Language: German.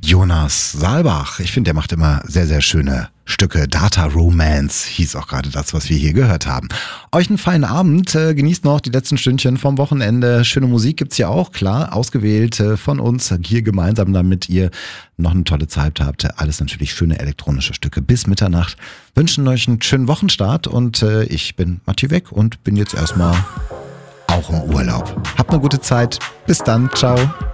Jonas Saalbach. Ich finde, der macht immer sehr, sehr schöne Stücke. Data Romance hieß auch gerade das, was wir hier gehört haben. Euch einen feinen Abend. Genießt noch die letzten Stündchen vom Wochenende. Schöne Musik gibt's ja auch, klar. Ausgewählt von uns hier gemeinsam, damit ihr noch eine tolle Zeit habt. Alles natürlich schöne elektronische Stücke bis Mitternacht. Wünschen euch einen schönen Wochenstart und ich bin Matti Weck und bin jetzt erstmal auch im Urlaub. Habt eine gute Zeit. Bis dann. Ciao.